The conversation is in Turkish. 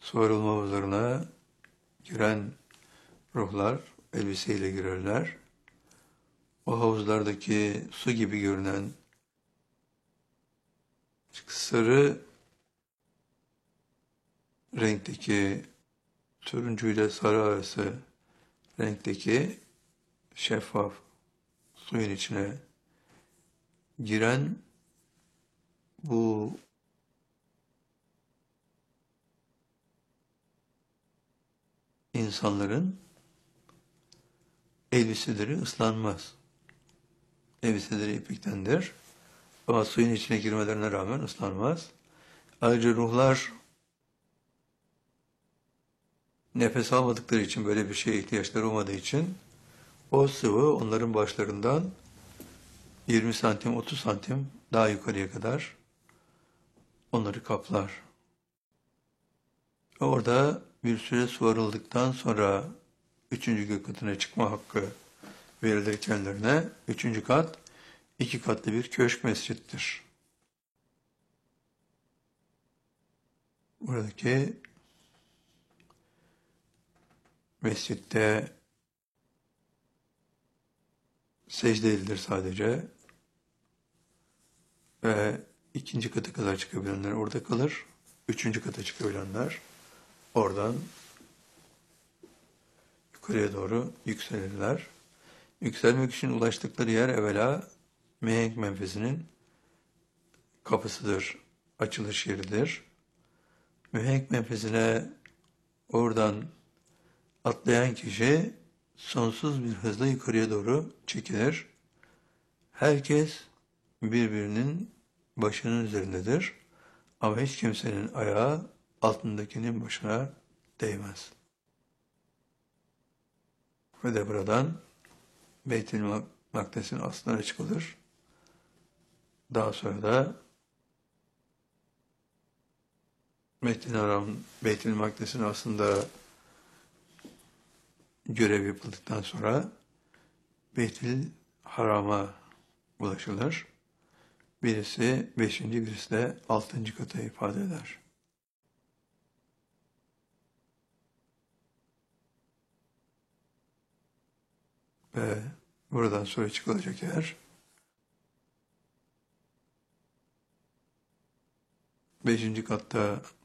su arınma havuzlarına giren ruhlar elbiseyle girerler. O havuzlardaki su gibi görünen sarı renkteki turuncu ile sarı arası renkteki şeffaf suyun içine giren bu insanların elbiseleri ıslanmaz. Elbiseleri ipektendir. Ama suyun içine girmelerine rağmen ıslanmaz. Ayrıca ruhlar nefes almadıkları için, böyle bir şeye ihtiyaçları olmadığı için o sıvı onların başlarından 20 santim, 30 santim daha yukarıya kadar onları kaplar. Orada bir süre su arıldıktan sonra 3. gök katına çıkma hakkı verilir kendilerine. 3. kat 2 katlı bir köşk mescittir. Buradaki mescitte secde edilir sadece ve 2. kata kadar çıkabilenler orada kalır. 3. kata çıkabilenler oradan yukarıya doğru yükselirler. Yükselmek için ulaştıkları yer evvela mihenk menfezinin kapısıdır, açılış yeridir. Mihenk menfezine oradan atlayan kişi sonsuz bir hızla yukarıya doğru çekilir. Herkes birbirinin başının üzerindedir. Ama hiç kimsenin ayağı altındakinin başına değmez. Ve de buradan Beyt-i Makdes'in aslına çıkılır. Daha sonra da Beyt-i Makdes'in aslında görev yapıldıktan sonra Beyt-i Haram'a ulaşılır. Birisi 5. birisi de 6. kata ifade eder. Ve buradan sonra çıkılacak yer 5. katta